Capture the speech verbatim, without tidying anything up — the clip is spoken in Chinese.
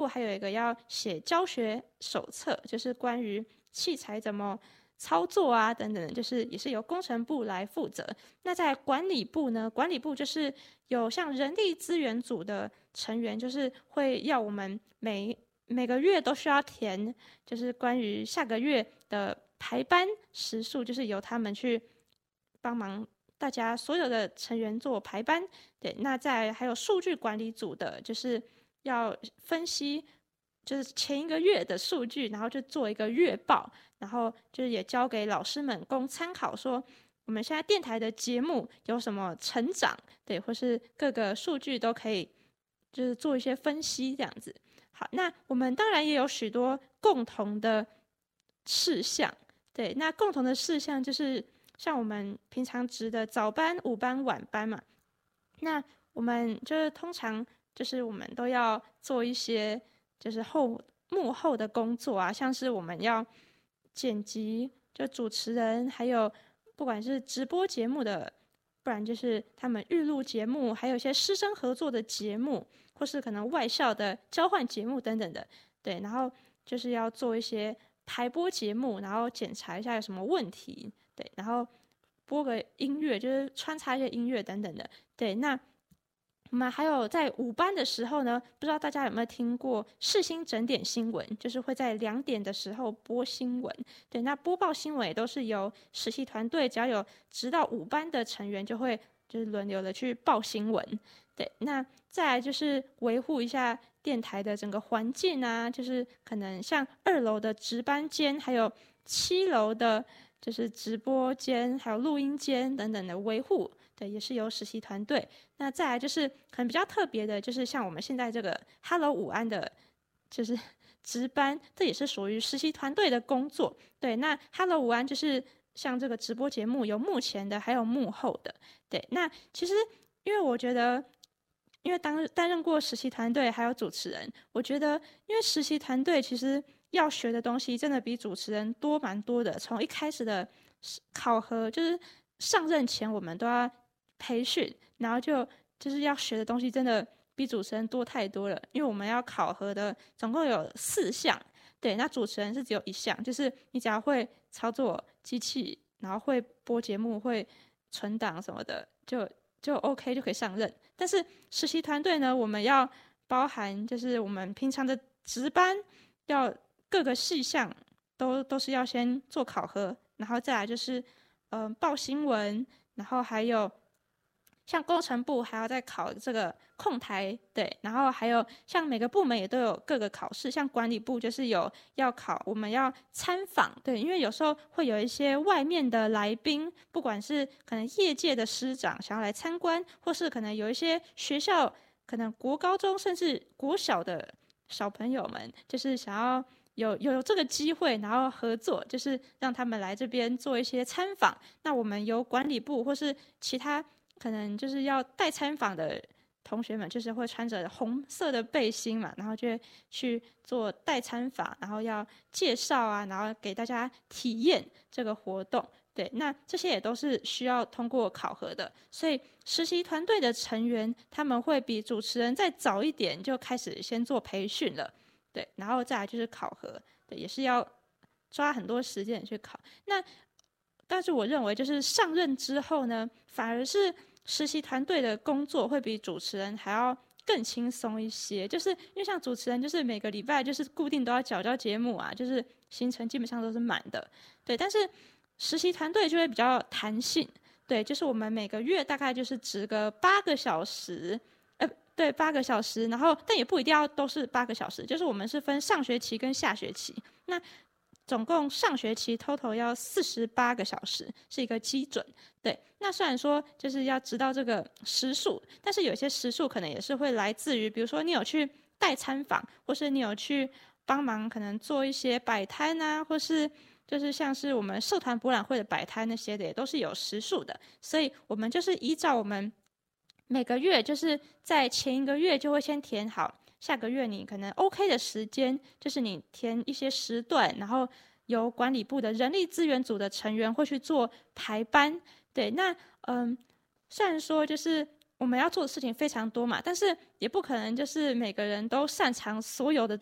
还有一个要写教学手册，就是关于器材怎么操作啊等等，就是也是由工程部来负责。那在管理部呢，管理部就是有像人力资源组的成员，就是会要我们每每个月都需要填，就是关于下个月的排班时数，就是由他们去帮忙大家所有的成员做排班。对，那再还有数据管理组的，就是要分析就是前一个月的数据，然后就做一个月报，然后就是也交给老师们供参考，说我们现在电台的节目有什么成长，对，或是各个数据都可以就是做一些分析这样子。好，那我们当然也有许多共同的事项，对，那共同的事项就是像我们平常值的早班、午班、晚班嘛，那我们就是通常就是我们都要做一些就是后幕后的工作啊，像是我们要剪辑，就主持人，还有不管是直播节目的，不然就是他们预录节目，还有一些师生合作的节目，或是可能外校的交换节目等等的，对，然后就是要做一些排播节目，然后检查一下有什么问题，对，然后播个音乐，就是穿插一些音乐等等的，对，那我们还有在午班的时候呢，不知道大家有没有听过世新整点新闻，就是会在两点的时候播新闻。对，那播报新闻也都是由实习团队，只要有直到午班的成员，就会就是轮流的去报新闻。对，那再来就是维护一下电台的整个环境啊，就是可能像二楼的值班间，还有七楼的就是直播间，还有录音间等等的维护。对，也是由实习团队。那再来就是可能比较特别的，就是像我们现在这个 Hello 午安的，就是值班，这也是属于实习团队的工作。对，那 Hello 午安就是像这个直播节目有幕前的，还有幕后的。对，那其实因为我觉得，因为当担任过实习团队还有主持人，我觉得因为实习团队其实要学的东西真的比主持人多蛮多的。从一开始的考核，就是上任前我们都要培训，然后就就是要学的东西真的比主持人多太多了，因为我们要考核的总共有四项，对，那主持人是只有一项，就是你只要会操作机器，然后会播节目、会存档什么的，就就 OK 就可以上任。但是实习团队呢，我们要包含就是我们平常的值班，要各个细项都都是要先做考核，然后再来就是嗯、呃、报新闻，然后还有像工程部还要再考这个控台，对，然后还有像每个部门也都有各个考试，像管理部就是有要考，我们要参访，对，因为有时候会有一些外面的来宾，不管是可能业界的师长想要来参观，或是可能有一些学校，可能国高中甚至国小的小朋友们，就是想要有有这个机会，然后合作，就是让他们来这边做一些参访。那我们由管理部或是其他可能就是要带参访的同学们，就是会穿着红色的背心嘛，然后就会去做带参访，然后要介绍啊，然后给大家体验这个活动。对，那这些也都是需要通过考核的，所以实习团队的成员他们会比主持人再早一点就开始先做培训了，对，然后再来就是考核，对，也是要抓很多时间去考。那但是我认为，就是上任之后呢，反而是实习团队的工作会比主持人还要更轻松一些。就是因为像主持人，就是每个礼拜就是固定都要缴交节目啊，就是行程基本上都是满的，对。但是实习团队就会比较弹性，对，就是我们每个月大概就是值个八个小时，呃，对，八个小时，然后但也不一定要都是八个小时，就是我们是分上学期跟下学期，那总共上学期 total 要四十八个小时，是一个基准。对，那虽然说就是要知道这个时数，但是有些时数可能也是会来自于，比如说你有去带参访，或是你有去帮忙，可能做一些摆摊啊，或是就是像是我们社团博览会的摆摊那些的，也都是有时数的。所以我们就是依照我们每个月，就是在前一个月就会先填好。下个月你可能 OK 的时间，就是你填一些时段，然后由管理部的人力资源组的成员会去做排班。对，那嗯，虽然说就是我们要做的事情非常多嘛，但是也不可能就是每个人都擅长所有的